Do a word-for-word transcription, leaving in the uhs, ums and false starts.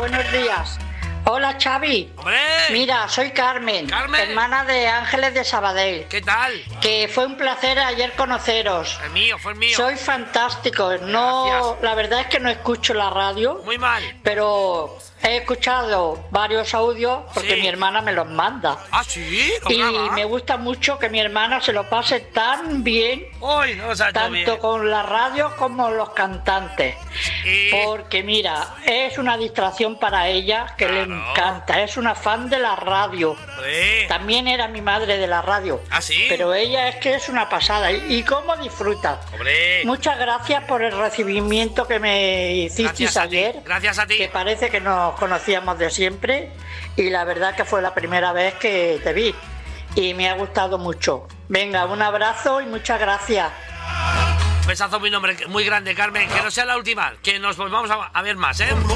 buenos días. Hola, Xavi. ¡Hombre! Mira, soy Carmen, Carmen, hermana de Ángeles de Sabadell. ¿Qué tal? Que fue un placer ayer conoceros. El mío, fue el mío. Soy fantástico. No, Gracias. la verdad es que no escucho la radio. Muy mal. Pero he escuchado varios audios porque Sí. mi hermana me los manda. ¿Ah, sí? ¿Lo Y graba? me gusta mucho que mi hermana se lo pase tan bien, Uy, no se ha hecho tanto bien. con la radio como los cantantes. Sí. Porque mira, es una distracción para ella que le Claro. encanta. Es una fan de la radio. Sí. También era mi madre de la radio. ¿Ah, sí? Pero ella es que es una pasada. ¿Y y cómo disfruta? Hombre. Muchas gracias por el recibimiento que me hicisteis Gracias a ti. ayer. Gracias a ti. Que parece que nos conocíamos de siempre. Y la verdad que fue la primera vez que te vi. Y me ha gustado mucho. Venga, un abrazo y muchas gracias. Un besazo muy, nombre, muy grande, Carmen. Que no sea la última. Que nos volvamos a, a ver más, ¿eh?